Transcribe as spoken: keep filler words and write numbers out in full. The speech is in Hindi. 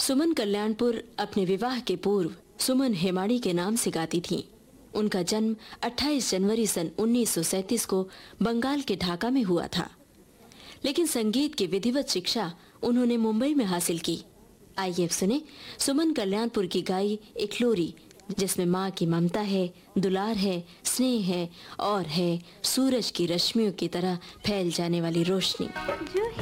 सुमन कल्याणपुर अपने विवाह के पूर्व सुमन हेमाड़ी के नाम से गाती थीं। उनका जन्म अट्ठाईस जनवरी सन उन्नीस सौ सैंतीस को बंगाल के ढाका में हुआ था, लेकिन संगीत की विधिवत शिक्षा उन्होंने मुंबई में हासिल की। आइए सुने सुमन कल्याणपुर की गाई एक लोरी, जिसमें माँ की ममता है, दुलार है, स्नेह है और है सूरज की रश्मियों की तरह फैल जाने वाली रोशनी।